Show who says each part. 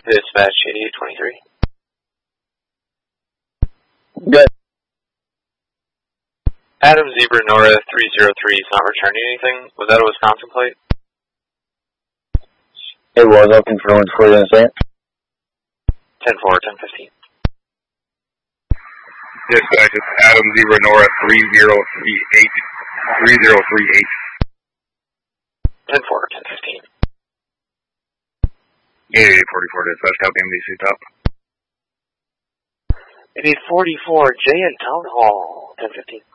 Speaker 1: Dispatch 8823.
Speaker 2: Good.
Speaker 1: Adam Zebra Nora 303 is not returning anything. Was that a Wisconsin plate?
Speaker 2: It was. I'll confirm it for you in a second.
Speaker 1: 10-4, 10-15.
Speaker 3: Dispatch, it's Adam Zebra Nora 3038.
Speaker 1: 10-4, 10-15.
Speaker 3: 8844 dispatch, copy MDC top.
Speaker 1: 8844, J and Town Hall, 10-15.